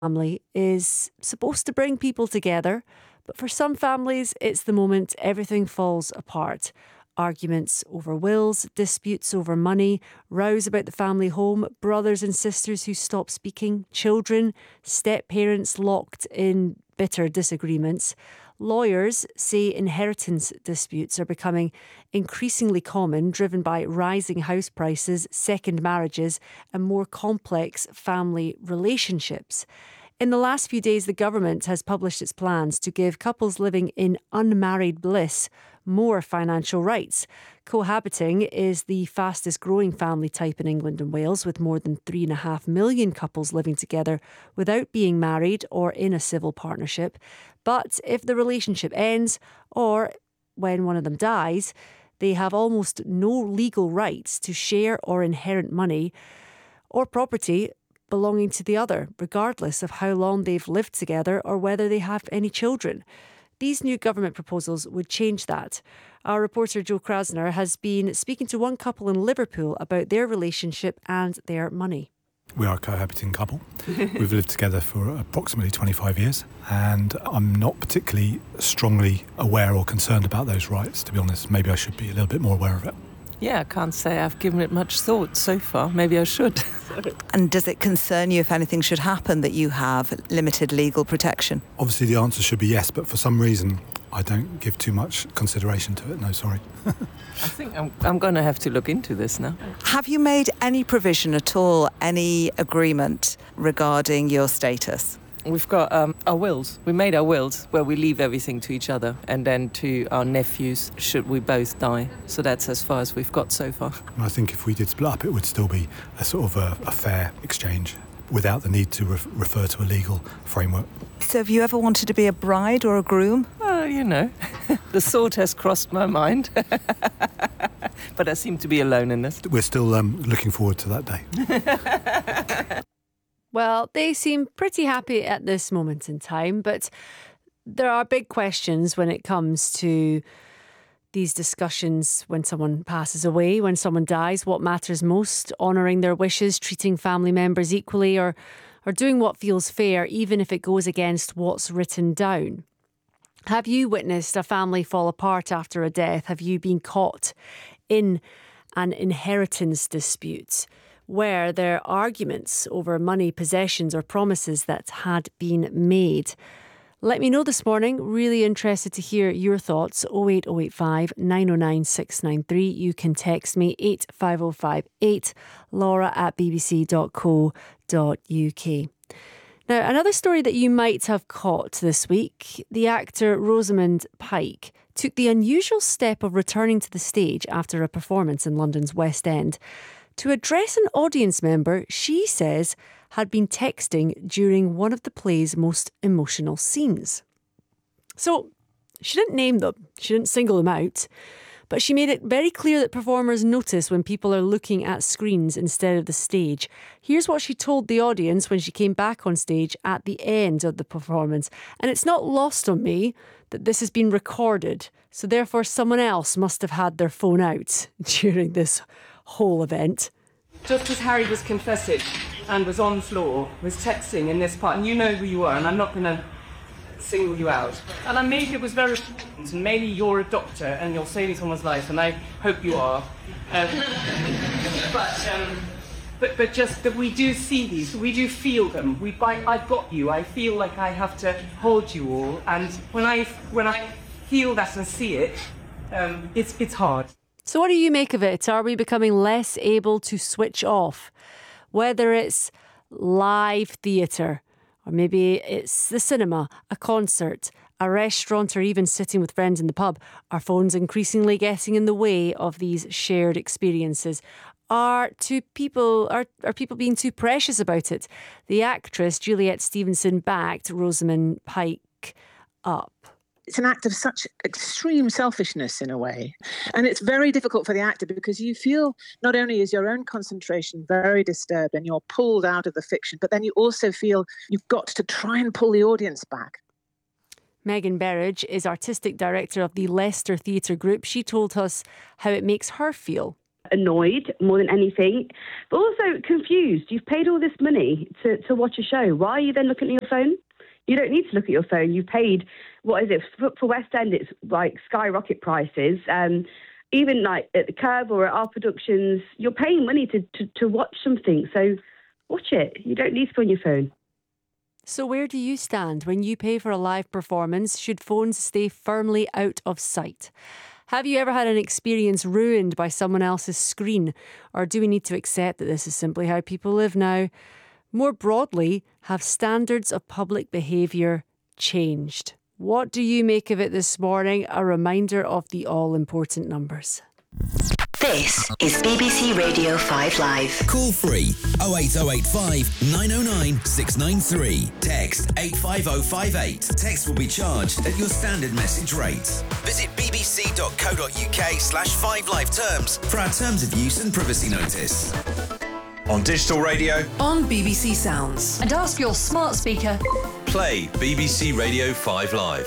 family is supposed to bring people together, but for some families, it's the moment everything falls apart. Arguments over wills, disputes over money, rows about the family home, brothers and sisters who stop speaking, children, step-parents locked in bitter disagreements. Lawyers say inheritance disputes are becoming increasingly common, driven by rising house prices, second marriages, and more complex family relationships. In the last few days, the government has published its plans to give couples living in unmarried bliss more financial rights. Cohabiting is the fastest growing family type in England and Wales, with more than 3.5 million couples living together without being married or in a civil partnership. But if the relationship ends, or when one of them dies, they have almost no legal rights to share or inherit money or property belonging to the other, regardless of how long they've lived together or whether they have any children. These new government proposals would change that. Our reporter Joe Krasner has been speaking to one couple in Liverpool about their relationship and their money. We are a cohabiting couple. We've lived together for approximately 25 years, and I'm not particularly strongly aware or concerned about those rights, to be honest. Maybe I should be a little bit more aware of it. Yeah, I can't say I've given it much thought so far. Maybe I should. And does it concern you if anything should happen that you have limited legal protection? Obviously the answer should be yes, but for some reason I don't give too much consideration to it. No, sorry. I think I'm going to have to look into this now. Have you made any provision at all, any agreement regarding your status? We've got our wills. We made our wills where we leave everything to each other and then to our nephews should we both die. So that's as far as we've got so far. And I think if we did split up, it would still be a sort of a fair exchange without the need to refer to a legal framework. So have you ever wanted to be a bride or a groom? The thought has crossed my mind. But I seem to be alone in this. We're still looking forward to that day. Well, they seem pretty happy at this moment in time, but there are big questions when it comes to these discussions when someone passes away, when someone dies. What matters most? Honouring their wishes, treating family members equally, or doing what feels fair, even if it goes against what's written down. Have you witnessed a family fall apart after a death? Have you been caught in an inheritance dispute where there are arguments over money, possessions or promises that had been made? Let me know this morning. Really interested to hear your thoughts. 08085 909 693. You can text me 85058 laura@bbc.co.uk. Now, another story that you might have caught this week, the actor Rosamund Pike took the unusual step of returning to the stage after a performance in London's West End to address an audience member she says had been texting during one of the play's most emotional scenes. So, she didn't name them, she didn't single them out, but she made it very clear that performers notice when people are looking at screens instead of the stage. Here's what she told the audience when she came back on stage at the end of the performance. And it's not lost on me that this has been recorded, so therefore someone else must have had their phone out during this whole event. Just as Harry was confessing and was on floor, was texting in this part, and you know who you are, and I'm not going to single you out. And maybe it was very important, and maybe you're a doctor and you're saving someone's life, and I hope you are. But just that we do see these, we do feel them. I've got you. I feel like I have to hold you all, and when I feel that and see it, it's hard. So what do you make of it? Are we becoming less able to switch off? Whether it's live theatre, or maybe it's the cinema, a concert, a restaurant, or even sitting with friends in the pub, are phones increasingly getting in the way of these shared experiences? Are people being too precious about it? The actress Juliet Stevenson backed Rosamund Pike up. It's an act of such extreme selfishness in a way. And it's very difficult for the actor because you feel not only is your own concentration very disturbed and you're pulled out of the fiction, but then you also feel you've got to try and pull the audience back. Megan Berridge is artistic director of the Leicester Theatre Group. She told us how it makes her feel. annoyed more than anything, but also confused. You've paid all this money to watch a show. Why are you then looking at your phone? You don't need to look at your phone. You paid, what is it, for West End, it's like skyrocket prices. Even like at the Curb or at our productions, you're paying money to watch something. So watch it. You don't need to be on your phone. So where do you stand when you pay for a live performance? Should phones stay firmly out of sight? Have you ever had an experience ruined by someone else's screen? Or do we need to accept that this is simply how people live now? More broadly, have standards of public behaviour changed? What do you make of it this morning? A reminder of the all-important numbers. This is BBC Radio 5 Live. Call free 08085 909 693. Text 85058. Text will be charged at your standard message rates. Visit bbc.co.uk/5 live terms for our terms of use and privacy notice. On digital radio, On BBC Sounds. And ask your smart speaker. play BBC Radio 5 Live.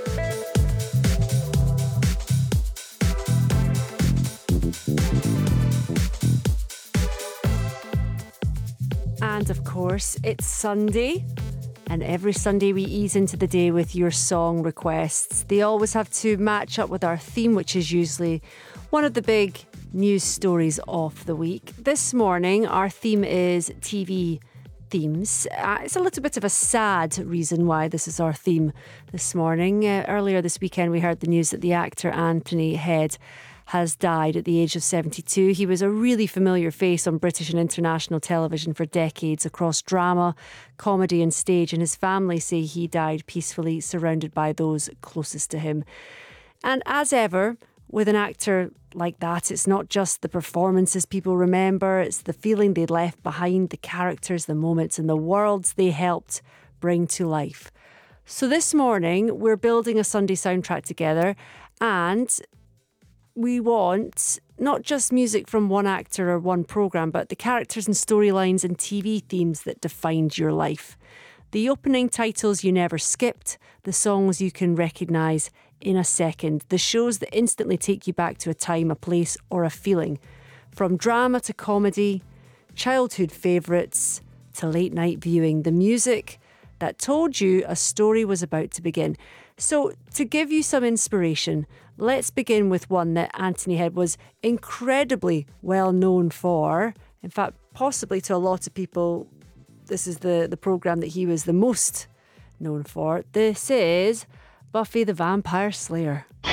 And of course, it's Sunday. And every Sunday we ease into the day with your song requests. They always have to match up with our theme, which is usually one of the big news stories of the week. This morning, our theme is TV themes. It's a little bit of a sad reason why this is our theme this morning. Earlier this weekend, we heard the news that the actor Anthony Head has died at the age of 72. He was a really familiar face on British and international television for decades across drama, comedy and stage, and his family say he died peacefully, surrounded by those closest to him. And as ever, with an actor like that, it's not just the performances people remember, it's the feeling they left behind, the characters, the moments and the worlds they helped bring to life. So this morning, we're building a Sunday soundtrack together, and we want not just music from one actor or one programme, but the characters and storylines and TV themes that defined your life. The opening titles you never skipped, the songs you can recognise in a second, the shows that instantly take you back to a time, a place or a feeling. From drama to comedy, childhood favourites to late night viewing, the music that told you a story was about to begin. So to give you some inspiration, let's begin with one that Anthony Head was incredibly well known for. In fact, possibly to a lot of people, this is the programme that he was the most known for. This is Buffy the Vampire Slayer.